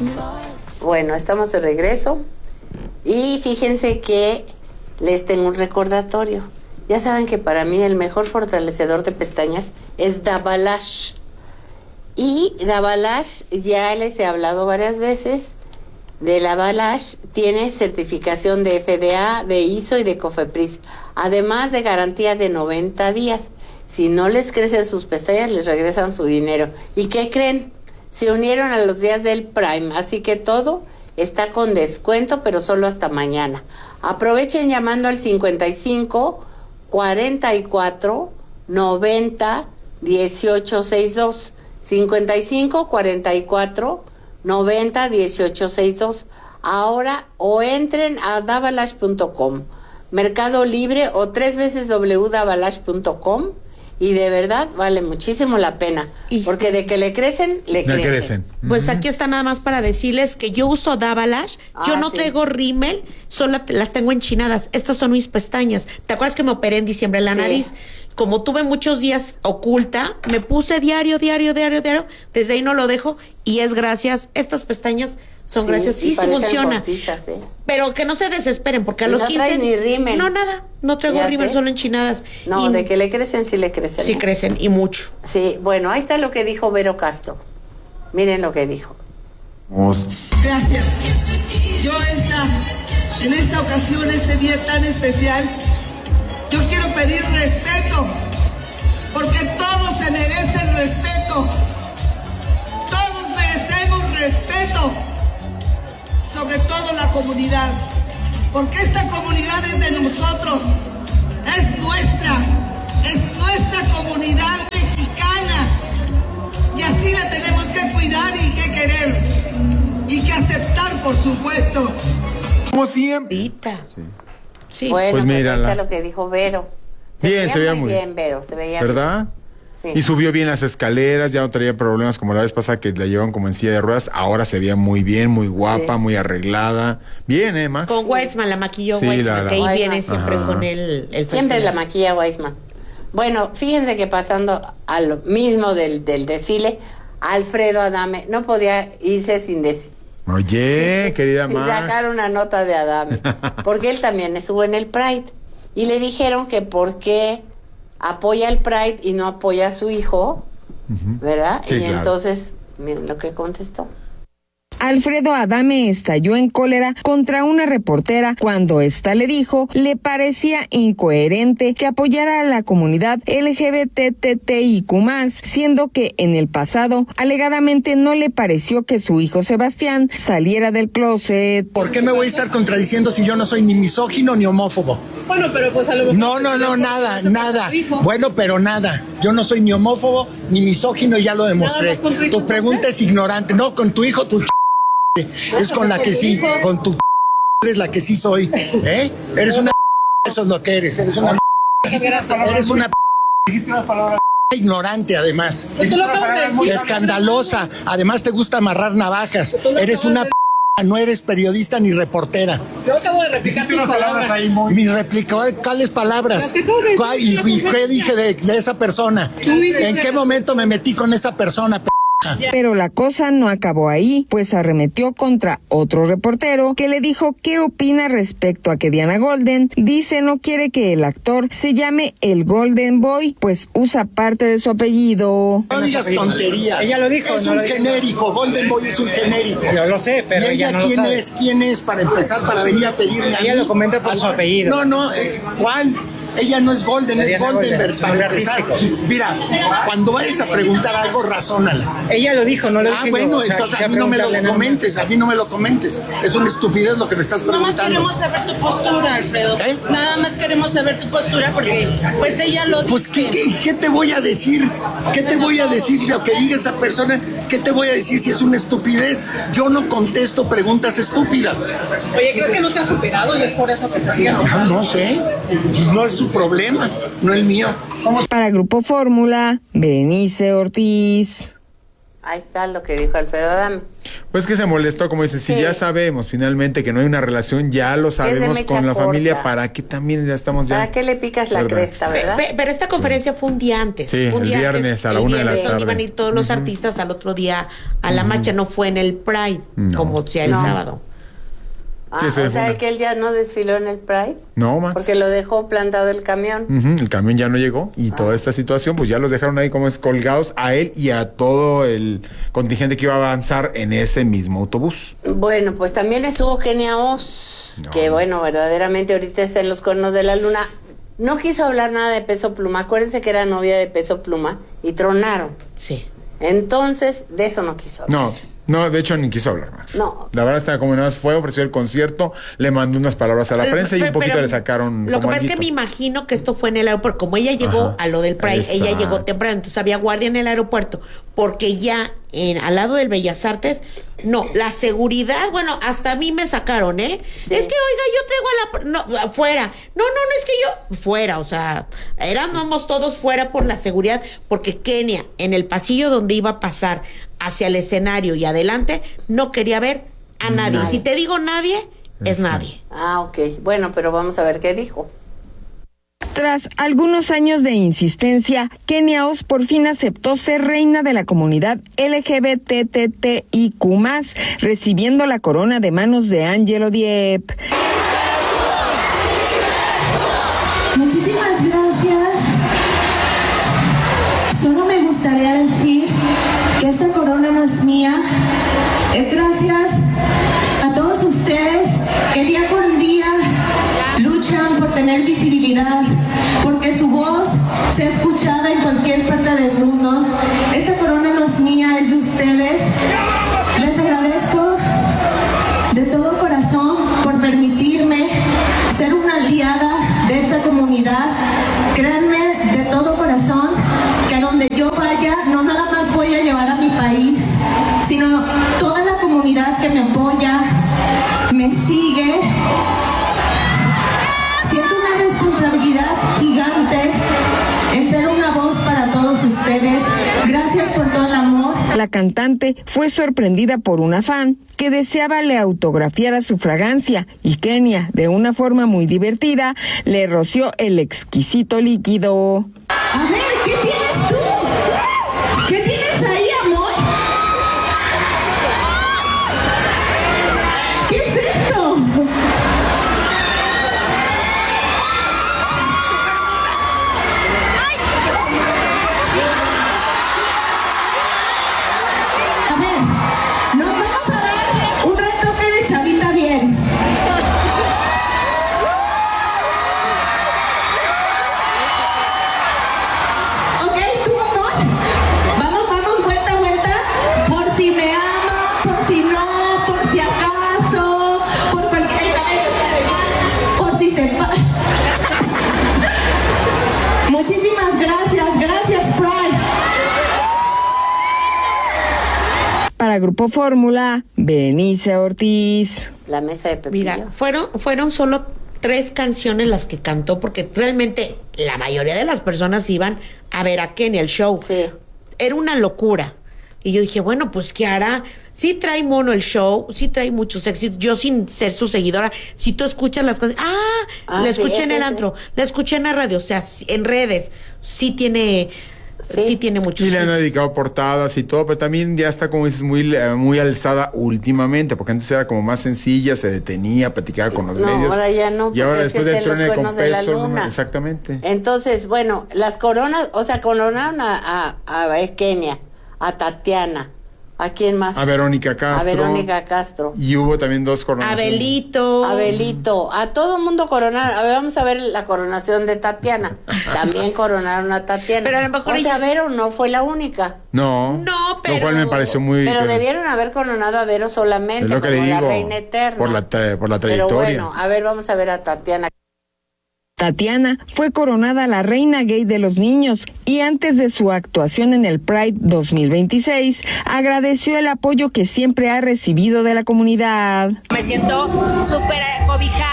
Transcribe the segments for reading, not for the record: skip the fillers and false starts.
Bueno, estamos de regreso y fíjense que les tengo un recordatorio. Ya saben que para mí el mejor fortalecedor de pestañas es Dabalash. Y Dabalash, ya les he hablado varias veces, de Dabalash tiene certificación de FDA, de ISO y de COFEPRIS, además de garantía de 90 días. Si no les crecen sus pestañas, les regresan su dinero. ¿Y qué creen? Se unieron a los días del Prime, así que todo está con descuento, pero solo hasta mañana. Aprovechen llamando al 55 44 90 18 62. 55 44 90 18 62. Ahora o entren a dabalash.com, Mercado Libre o 3 veces www.dabalash.com. Y de verdad vale muchísimo la pena, porque de que le crecen, le crecen. Pues aquí está nada más para decirles que yo uso Dabalash, yo no traigo rímel, solo las tengo enchinadas. Estas son mis pestañas. ¿Te acuerdas que me operé en diciembre la nariz? Como tuve muchos días oculta, me puse diario, desde ahí no lo dejo, y es gracias, estas pestañas son gracias, sí funciona. Pero que no se desesperen, porque a los 15... No traes ni rímel. No, nada, no traigo rímel, solo enchinadas. No, de que le crecen, sí le crecen. Sí crecen, y mucho. Sí, bueno, ahí está lo que dijo Vero Castro. Miren lo que dijo. Gracias. Yo en esta ocasión, este día tan especial, yo quiero pedir respeto, porque todos se merecen respeto. Todos merecemos respeto. Sobre todo la comunidad, porque esta comunidad es de nosotros, es nuestra comunidad mexicana, y así la tenemos que cuidar y que querer, y que aceptar, por supuesto. Como siempre. Sí. Bueno, pues mira, ahí está lo que dijo Vero. Se veía muy bien, Vero, se veía ¿verdad? Bien. Sí. Y subió bien las escaleras, ya no traía problemas como la vez pasada que la llevaban como en silla de ruedas. Ahora se veía muy bien, muy guapa, muy arreglada. Bien, Max. Con Weissman, la maquilló Weissman, que ahí viene siempre con el siempre la maquilla Weissman. Bueno, fíjense que pasando a lo mismo del desfile, Alfredo Adame no podía irse sin decir. Oye, querida Max. Sacar una nota de Adame, porque él también estuvo en el Pride. Y le dijeron que por qué apoya el Pride y no apoya a su hijo, ¿verdad? Sí, claro. Entonces, miren lo que contestó. Alfredo Adame estalló en cólera contra una reportera cuando ésta le dijo le parecía incoherente que apoyara a la comunidad LGBTTIQ+, siendo que en el pasado alegadamente no le pareció que su hijo Sebastián saliera del closet. ¿Por qué me voy a estar contradiciendo si yo no soy ni misógino ni homófobo? Bueno, pero pues a lo mejor... No, nada. Bueno, pero nada. Yo no soy ni homófobo ni misógino, ya lo demostré. Tu pregunta es ignorante. No, con tu hijo, es con la que sí, con tu eres la que sí soy, Eres una eso es lo que eres una ignorante, además, escandalosa, además te gusta amarrar navajas, eres una no eres periodista ni reportera. Yo acabo de replicar tus palabras. Mi replicó, ¿cuáles palabras? ¿Y qué dije de esa persona? ¿En qué momento me metí con esa persona? Pero la cosa no acabó ahí, pues arremetió contra otro reportero que le dijo qué opina respecto a que Diana Golden dice no quiere que el actor se llame el Golden Boy, pues usa parte de su apellido. No digas tonterías. Ella lo dijo. Es un genérico, Golden Boy es un genérico. Yo lo sé, pero ¿y ella no quién es para empezar, para venir a pedirme a mí? Ella lo comenta por su apellido. No, Juan. Ella no es Golden, es Goldenberg, para empezar. Mira, cuando vayas a preguntar algo, razónalas. Ella lo dijo, no lo dije. Bueno, entonces a mí no me lo comentes, Es una estupidez lo que me estás preguntando. Nada más queremos saber tu postura, Alfredo. Nada más queremos saber tu postura porque, pues, ella lo dice. Pues, ¿qué te voy a decir? ¿Qué te voy a decir lo que diga esa persona? ¿Qué te voy a decir si es una estupidez? Yo no contesto preguntas estúpidas. Oye, ¿crees que no te has superado y es por eso que te siguen? No sé. Pues no es su problema, no el mío. Para Grupo Fórmula, Berenice Ortiz. Ahí está lo que dijo Alfredo Adame. Pues que se molestó, como dice, si ya sabemos finalmente que no hay una relación, ya lo sabemos con la familia, ¿para qué también ya estamos ya? ¿Para qué le picas la cresta, verdad? Pero esta conferencia fue un día antes. Sí, un día el viernes antes, a la 1 de la tarde. Donde iban a ir todos los artistas al otro día a la marcha, no fue en el Pride, como sea el sábado. O sea, que él ya no desfiló en el Pride. No, Max. Porque lo dejó plantado el camión. El camión ya no llegó y toda esta situación, pues ya los dejaron ahí como es colgados a él y a todo el contingente que iba a avanzar en ese mismo autobús. Bueno, pues también estuvo Kenia Oz, que bueno, verdaderamente ahorita está en los cuernos de la luna. No quiso hablar nada de Peso Pluma. Acuérdense que era novia de Peso Pluma y tronaron. Sí. Entonces, de eso no quiso hablar. No, de hecho ni quiso hablar más. No. La verdad estaba como nada más fue, ofreció el concierto, le mandó unas palabras a la prensa y un poquito le sacaron. Lo que pasa es que me imagino que esto fue en el aeropuerto. Como ella llegó a lo del Pride, ella llegó temprano, entonces había guardia en el aeropuerto, porque ya al lado del Bellas Artes, la seguridad, bueno, hasta a mí me sacaron, ¿eh? Sí. Es que, oiga, yo traigo afuera. No, es que yo, fuera, o sea, éramos todos fuera por la seguridad, porque Kenia, en el pasillo donde iba a pasar hacia el escenario y adelante, no quería ver a nadie. Si te digo nadie, es nadie. Ok. Bueno, pero vamos a ver qué dijo. Tras algunos años de insistencia, Kenia Oz por fin aceptó ser reina de la comunidad LGBTTIQ+, recibiendo la corona de manos de Angelo Dieppe. Muchísimas gracias. Solo me gustaría decir que esta corona no es mía, es gracias a todos ustedes que día con día luchan por tener visibilidad, porque su voz sea escuchada en cualquier parte del mundo. Esta corona no es mía, es de ustedes. Les agradezco de todo corazón por permitirme ser una aliada de esta comunidad. Créanme de todo corazón que a donde yo vaya, no nada más voy a llevar a mi país, sino toda la comunidad que me apoya, me sigue. Siento una responsabilidad gigante en ser una voz para todos ustedes. Gracias por todo el amor. La cantante fue sorprendida por una fan que deseaba le autografiara su fragancia y Kenia, de una forma muy divertida, le roció el exquisito líquido. A ver, ¿qué tienes tú? ¿Qué tienes ahí, amor? ¿Qué es esto? A ver, nos vamos a dar un retoque de chavita bien. Ok, tú, amor. Vamos, vuelta. Por si me ama, por si no, por si acaso, por cualquier... Por si se... Muchísimas gracias, Pride. Para Grupo Fórmula, Berenice Ortiz. La mesa de Pepillo. Mira, fueron solo 3 canciones las que cantó, porque realmente la mayoría de las personas iban a ver a Kenia, el show. Sí. Era una locura. Y yo dije, bueno, pues ¿qué hará? Sí trae mono el show, sí trae muchos éxitos. Yo, sin ser su seguidora, si tú escuchas las cosas, la escuché en el antro, la escuché en la radio, o sea, en redes, sí tiene muchos. Y le han dedicado portadas y todo, pero también ya está, como dices, muy alzada últimamente, porque antes era como más sencilla, se detenía, platicaba con los medios. Ahora ya no, y ahora después del truene con de la Peso, luna. Exactamente. Entonces, bueno, las coronas, o sea, coronaron a Kenia, a Tatiana, ¿a quién más? A Verónica Castro. Y hubo también 2 coronaciones. Abelito, a todo mundo coronaron. A ver, vamos a ver la coronación de Tatiana. También coronaron a Tatiana. Pero a lo mejor Vero no fue la única. No, pero... Lo cual me pareció muy... Pero debieron haber coronado a Vero solamente, es lo que como le digo, la reina eterna. por la trayectoria. Pero bueno, a ver, vamos a ver a Tatiana. Tatiana fue coronada la reina gay de los niños y antes de su actuación en el Pride 2026 agradeció el apoyo que siempre ha recibido de la comunidad. Me siento súper cobijada,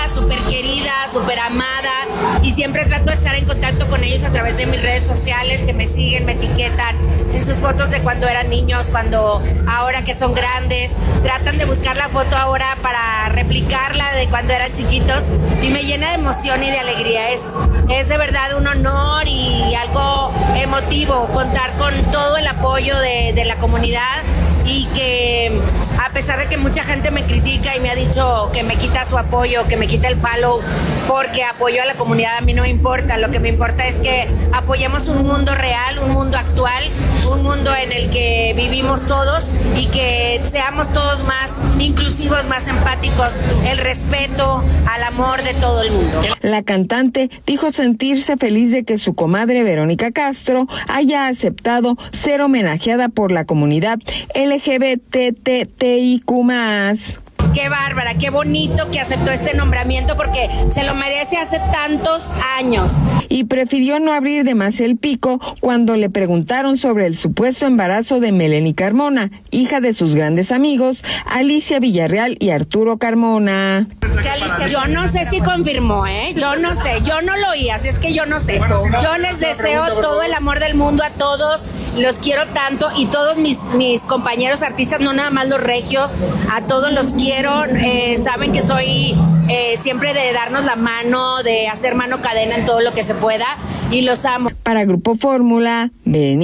súper querida, súper amada, y siempre trato de estar en contacto con ellos a través de mis redes sociales, que me siguen, me etiquetan en sus fotos de cuando eran niños, cuando ahora que son grandes, tratan de buscar la foto ahora para replicarla de cuando eran chiquitos, y me llena de emoción y de alegría. Es de verdad un honor y algo emotivo contar con todo el apoyo de la comunidad, y que a pesar de que mucha gente me critica y me ha dicho que me quita su apoyo, que me quita el follow porque apoyo a la comunidad, a mí no me importa. Lo que me importa es que apoyemos un mundo real, un mundo actual, un mundo en el que vivimos todos y que seamos todos más inclusivos, más empáticos, el respeto al amor de todo el mundo. La cantante dijo sentirse feliz de que su comadre Verónica Castro haya aceptado ser homenajeada por la comunidad LGBTTIQ+. Qué bárbara, qué bonito que aceptó este nombramiento porque se lo merece hace tantos años. Y prefirió no abrir de más el pico cuando le preguntaron sobre el supuesto embarazo de Melanie Carmona, hija de sus grandes amigos Alicia Villarreal y Arturo Carmona. Yo no sé si confirmó, yo no sé, yo no lo oí, así es que yo no sé. Yo les deseo todo el amor del mundo a todos, los quiero tanto, y todos mis compañeros artistas, no nada más los regios, a todos los quiero, saben que soy siempre de darnos la mano, de hacer mano cadena en todo lo que se pueda, y los amo. Para Grupo Fórmula,